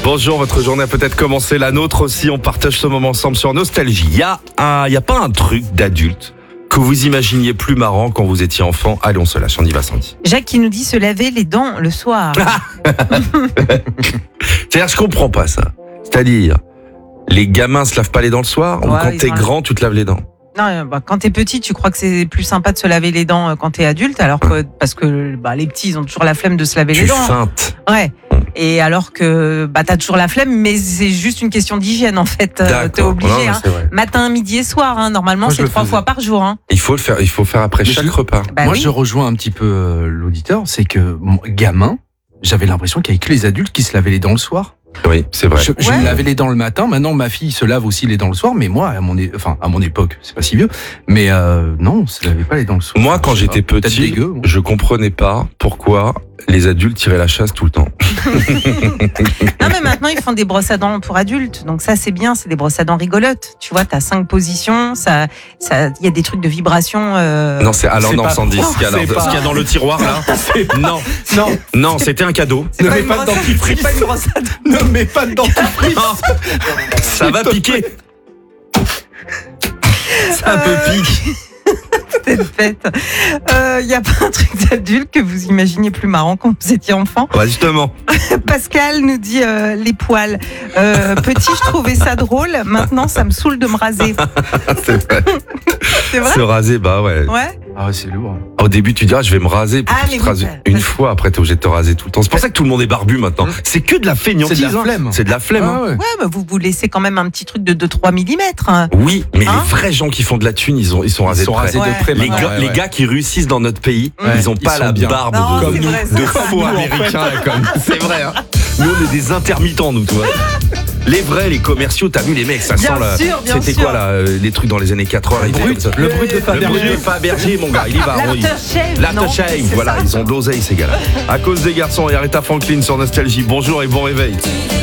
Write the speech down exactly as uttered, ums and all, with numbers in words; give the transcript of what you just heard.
Bonjour, votre journée a peut-être commencé, la nôtre aussi. On partage ce moment ensemble sur Nostalgie. Il y a un, il y a pas un truc d'adulte que vous imaginiez plus marrant quand vous étiez enfant? Allez, on se lâche, on y va, Sandy. Jacques qui nous dit se laver les dents le soir. C'est-à-dire, je comprends pas ça. C'est-à-dire, les gamins se lavent pas les dents le soir, ou Ouais, quand ils t'es ont- grand, tu te laves les dents? Non, bah, quand t'es petit, tu crois que c'est plus sympa de se laver les dents euh, quand t'es adulte, alors que parce que bah, les petits, ils ont toujours la flemme de se laver Tu les dents. feintes. Ouais. Et alors que bah t'as toujours la flemme, mais c'est juste une question d'hygiène en fait. Euh, T'es D'accord. obligé. Non, mais hein. c'est vrai. Matin, midi et soir. Hein. Normalement, Moi, je c'est le trois faisais. fois par jour. Hein. Il faut le faire, il faut faire après Mais chaque je- repas. Bah Moi, oui. je rejoins un petit peu euh, l'auditeur, c'est que mon gamin, j'avais l'impression qu'il n'y avait que les adultes qui se lavaient les dents le soir. Oui, c'est vrai. Je, je Ouais. me lavais les dents le matin. Maintenant, ma fille se lave aussi les dents le soir, mais moi, à mon, é- enfin, à mon époque, c'est pas si vieux, mais euh, non, on se lavait pas les dents le soir. Moi, quand Je sais j'étais pas, peut-être petit, dégueu. je comprenais pas pourquoi les adultes tiraient la chasse tout le temps. Non, mais maintenant, ils font des brosses à dents pour adultes. Donc ça, c'est bien. C'est des brosses à dents rigolotes. Tu vois, t'as cinq positions. Ça, ça, il y a des trucs de vibration. Euh... Non, c'est alors C'est non, pas- Sandy, ce qu'il y a, c'est alors, pas- ce qu'il y a dans le tiroir là. Non, Non, non, c'était un cadeau. c'est ne pas mets une pas de brosse à- dentifrice. C'est pas une brosse à dents. ne mets pas de dentifrice. Ça va piquer. Ça peut piquer. Cette fête. Il n'y a pas un truc d'adulte que vous imaginiez plus marrant quand vous étiez enfant? Ouais, justement. Pascal nous dit euh, les poils. Euh, petit, je trouvais ça drôle. Maintenant, ça me saoule de me raser. C'est vrai. C'est vrai? Se raser, bah ouais. Ouais. Ah ouais, c'est lourd. Au début, tu dis, ah, je vais me raser. Puis Ah, tu mais te oui, rases bah, une parce- fois, après, t'es obligé de te raser tout le temps. C'est pour ça que tout le monde est barbu maintenant. C'est que de la feignantise. C'est de la hein. flemme. C'est de la flemme. hein. Ah ouais. Ouais, mais vous vous laissez quand même un petit truc de deux trois millimètres. Oui, mais Hein les vrais gens qui font de la thune, ils, ont, ils sont rasés Ils sont de près. rasés Ouais. de près. Les, maintenant, gars, ouais, les ouais. gars qui réussissent dans notre pays, Ouais. ils ont Ils pas sont la bien. barbe Non, de, c'est de vrai, ça. faux Nous, en fait. américains. Comme. C'est vrai. Hein. Nous, on est des intermittents, nous, tu vois. Les vrais, les commerciaux, t'as vu les mecs, ça Bien sent là. sûr, bien C'était sûr. quoi là, euh, les trucs dans les années quatre-vingts, ils étaient brut, comme ça. le brut de Le brut Fabergé. de Fabergé, mon gars, il y va. oui. L'aftershave. non L'aftershave, C'est voilà, ça ils ont de l'oseille ces gars-là. À cause des garçons, et Aretha Franklin sur Nostalgie. Bonjour et bon réveil.